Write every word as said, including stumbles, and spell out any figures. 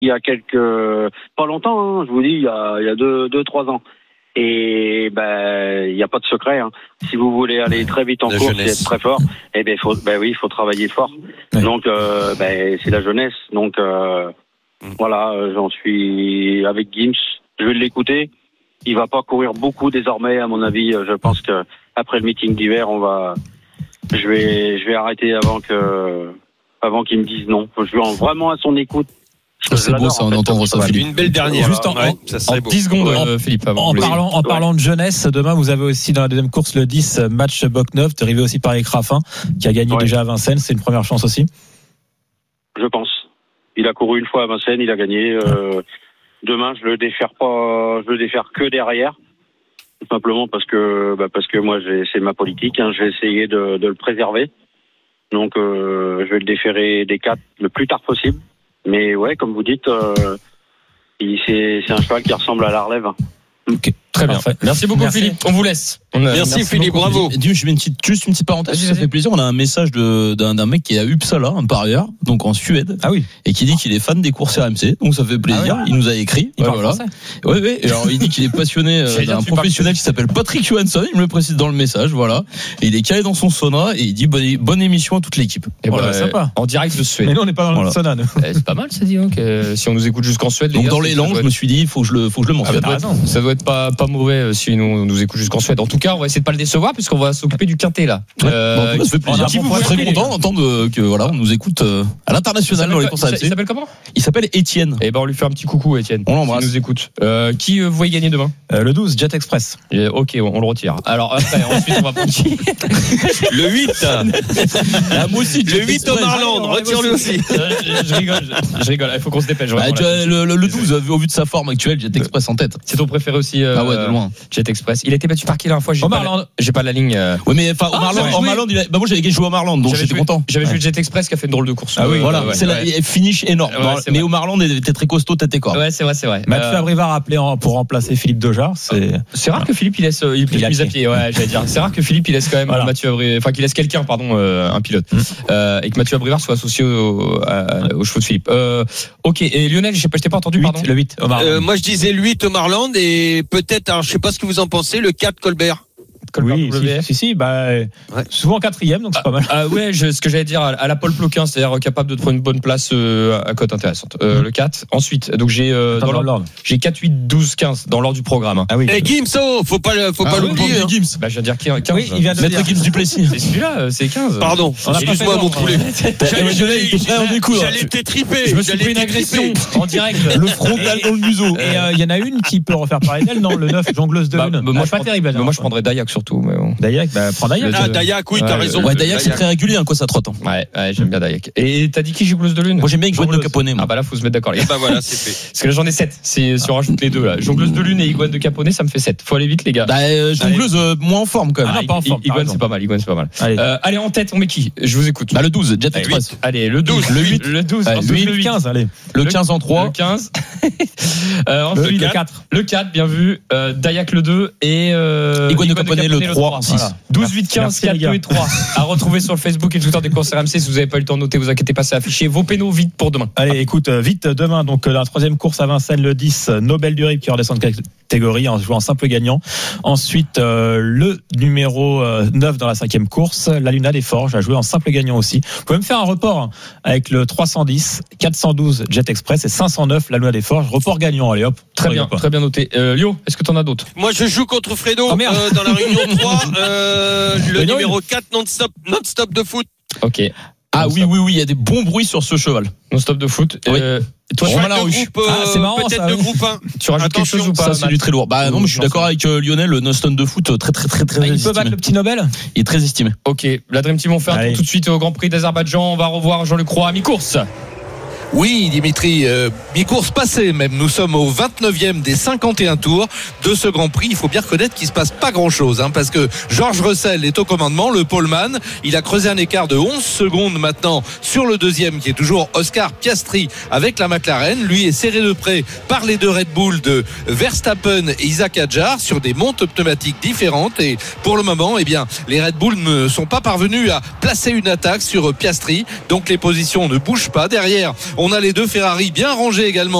il y a quelques, pas longtemps, hein, je vous dis, il y a, il y a deux, deux, trois ans. Et ben, il n'y a pas de secret. Hein. Si vous voulez aller très vite en la course jeunesse. et être très fort, eh ben, faut, ben oui, il faut travailler fort. Ouais. Donc, euh, ben, c'est la jeunesse. Donc, euh, Mm. voilà, euh, j'en suis avec Gims. Je vais l'écouter. Il va pas courir beaucoup désormais, à mon avis. Je pense que après le meeting d'hiver, on va, je vais, je vais arrêter avant que, avant qu'il me dise non. Je suis vraiment à son écoute. C'est beau ça, on entend ça, Philippe. Une belle dernière. Juste en- Ouais, ça serait En beau. dix secondes, Ouais. euh, Philippe. Avant En de- parlant, en parlant de jeunesse, demain vous avez aussi dans la deuxième course le dix match Bocneuf, dérivé aussi par Écrafin, qui a gagné Ouais. déjà à Vincennes. C'est une première chance aussi. Je pense. Il a couru une fois à Vincennes, il a gagné. Euh, demain, je le défère pas, je le défère que derrière, tout simplement parce que, bah parce que moi, j'ai, c'est ma politique. Hein, je vais essayer de, de le préserver. Donc, euh, je vais le déférer des quatre le plus tard possible. Mais ouais, comme vous dites, euh, il, c'est, c'est un cheval qui ressemble à la relève. Ok, très bien. Parfait. Merci beaucoup, Merci. Philippe. On vous laisse. On a- Merci, Philippe, beaucoup. bravo. Et dis, je mets une petite, juste une petite parenthèse, Vas-y, ça vas-y. fait plaisir. On a un message de, d'un, d'un mec qui est à Uppsala, un parieur, donc en Suède, Ah oui. et qui dit qu'il est fan des courses R M C, donc ça fait plaisir. Ah oui. Il nous a écrit. Il Ouais, parle voilà. français. Ouais, ouais. Et alors, il dit qu'il est passionné euh, J'allais dire, d'un tu parles- professionnel qui s'appelle Patrick Johansson. Il me le précise dans le message, voilà. Et il est calé dans son sauna et il dit bonne, bonne émission à toute l'équipe. Et Voilà, voilà, sympa. en direct de Suède. Mais nous on n'est pas dans Voilà. le sauna. nous. Eh, C'est pas mal, ça dit. Hein, que si on nous écoute jusqu'en Suède, les Donc gars, dans ça l'élan, doit je être- me suis dit, il faut que je le, faut que je le Ah, mentionne. bah, t'as doit être- ça doit être pas, pas mauvais euh, si nous, on nous écoute jusqu'en Suède. En tout cas, on va essayer de pas le décevoir puisqu'on va s'occuper du quintet là. Ouais. Euh, Bon, en tout cas, ça fait plaisir. on a Qui bon vous point très de content d'entendre que voilà, on nous écoute euh, à il l'international dans les s'appelle courses quoi- R M il C. s'appelle comment? Il s'appelle Étienne. Eh ben, on lui fait un petit coucou, Étienne. On l'embrasse. Il nous écoute. Euh, qui euh, vous voyez gagner demain? Euh, le douze Jet Express. Eh, Ok, on, on le retire. Alors après, ensuite, on va prendre qui? Le huit. Ah, moi aussi, Le huit au Marland. Retire-le aussi. Euh, je, je rigole, je, je rigole. Il faut qu'on se dépêche. Bah, vraiment, tu là. vois, le, le, le douze, au vu de sa forme actuelle, Jet Express en tête. C'est ton préféré aussi. euh, Ah ouais, de loin. Jet Express. Il a été battu par qui la dernière fois? J'ai Omar pas la- Land. J'ai pas la ligne. euh, Ouais, mais enfin, Ah, Omar Land, j'avais Omar joué. Land, il a- bah, moi j'avais joué Omar Land, donc J'avais j'étais joué- content. J'avais Ouais. joué Jet Express qui a fait une drôle de course. Ah oui, Euh, voilà, ouais, c'est ouais. la finish énorme. Ouais, c'est mais vrai. Omar Land était très costaud, tête et corps. Ouais, c'est vrai, c'est vrai. Mathieu Euh, Abrivard a appelé en- pour remplacer Philippe Dejar. C'est C'est rare que Philippe il laisse euh, il, Il a mise à pied. pied. Ouais, j'allais dire. C'est rare que Philippe il laisse quand même Voilà. Mathieu Abrivard, enfin qu'il laisse quelqu'un, pardon, euh, un pilote, Mm. euh, et que Mathieu Abrivard soit associé au, à- aux chevaux de Philippe. Euh, ok. Et Lionel, je sais pas, je t'ai pas entendu, huit, pardon. le huit Omar Euh, Land. moi, je disais le huit au Marland et peut-être, alors, je sais pas ce que vous en pensez, le quatre Colbert. Colbert Oui, W F. si, si, si, bah, souvent quatrième, donc c'est pas mal. Ah ouais, je, ce que j'allais dire à, à la Paul Ploquin, c'est-à-dire capable de prendre une bonne place euh, à cote intéressante. Euh, Mm. Le quatre. Ensuite, donc j'ai euh, Attends, dans dans l'ordre- l'ordre. j'ai quatre, huit, douze, quinze dans l'ordre du programme. hein. Ah oui. Et Gimso, faut pas, le- faut Ah pas oui, l'oublier. Pauvre hein. Gims. Bah, je viens de dire quinze. Oui, il vient de Maître le dire. Gims du Plessis. C'est celui-là, euh, c'est quinze. Pardon, On a pas excuse-moi fait mon l'ordre. poulet. J'allais- Lionel, il était prêt à en découdre. J'allais t'étriper. Je me suis j'allais pris une t'étriper. agression en direct. Le frontal dans le museau. Et euh, il y en a une qui peut refaire parler d'elle, non, le neuf, jongleuse de Bah, lune. bah, moi, Ah, je pas prends- terrible. la mais moi, dernière je prendrais Dayak surtout. Mais bon. fois. Dayak, bah, prends Dayak. Ah, Dayak, oui, t'as Ouais, raison. Ouais, Dayak, c'est très régulier, hein, quoi, ça trotte. hein. Ouais, ouais, j'aime bien Dayak. Et t'as dit qui jongleuse de lune? Moi, j'aime bien Iguane de Jongleuse. Caponnet, moi. Ah bah là, faut se mettre d'accord, les gars. Bah voilà, c'est fait. Parce que là, j'en ai sept. Si, si on rajoute les deux, là. Jongleuse de lune et Iguane de Caponnet, ça me fait sept. Faut aller vite, les gars. Bah, euh, jongleuse, euh, moins en forme, quand même. Ah, non, pas en forme, Iguane, t'as raison. c'est pas mal. Iguane, c'est pas mal. Allez. Euh, allez, en tête, on met qui? Je vous écoute. Bah, le douze, Jet Allez, Express. Allez, le douze. Le huit. Le douze. Allez, ensuite, huit, le huit. quinze, allez. Le quinze en trois. Le quinze. euh, Le, ensuite, le le quatre. Le quatre, bien vu. Euh, Dayak le deux et euh, Iguane de Caponnet le trois en six. Voilà. douze, huit, quinze, Merci, quatre, les gars. deux et trois. À retrouver sur le Facebook et Twitter des courses R M C. Si vous n'avez pas eu le temps de noter, vous inquiétez pas, c'est affiché. Vos pénaux vite pour demain. Allez, écoute, euh, vite demain, donc euh, la troisième course à Vincennes, le dix, euh, Nobel du Rip qui redescend de catégorie en jouant simple gagnant. Ensuite, euh, le numéro euh, neuf dans la cinquième course, la Luna des Forges, a joué en simple gagnant aussi. Vous pouvez même faire un report hein, avec le trois cent dix, quatre cent douze Jet Express et cinq cent neuf la Luna des Forges. Report gagnant, allez hop. Très bien, très bien noté. Euh, Lio, est-ce que tu en as d'autres? Moi, je joue contre Fredo Oh, merde. euh, dans la réunion trois, euh, le Mais non, numéro quatre non-stop, non-stop de foot. Ok. Ah oui, oui, oui, il y a des bons bruits sur ce cheval. Non stop de foot. Oui. Euh, toi, Romain Cheval de Larouche. groupe, euh, Ah, c'est marrant, peut-être ça, de oui. groupe un. tu rajoutes quelque Attention, chose ou pas? Ça, c'est Matt du très lourd. Bah, non, mais je suis Ou d'accord avec euh, Lionel, le Nostone de foot, très, très, très, très Ah, il peut estimé. battre le petit Nobel. Il est très estimé. Ok, la Dream Team, on fait un Allez. tour tout de suite au Grand Prix d'Azerbaïdjan. On va revoir Jean-Luc Roy à mi-course. Oui, Dimitri, euh, mi-course passée même. Nous sommes au vingt-neuvième des cinquante et un tours de ce Grand Prix. Il faut bien reconnaître qu'il se passe pas grand-chose, hein, parce que George Russell est au commandement, le poleman. Il a creusé un écart de onze secondes maintenant sur le deuxième, qui est toujours Oscar Piastri avec la McLaren. Lui est serré de près par les deux Red Bull de Verstappen et Isaac Hadjar sur des montes pneumatiques différentes. Et pour le moment, eh bien, les Red Bull ne sont pas parvenus à placer une attaque sur Piastri. Donc les positions ne bougent pas. Derrière, On a les deux Ferrari bien rangés également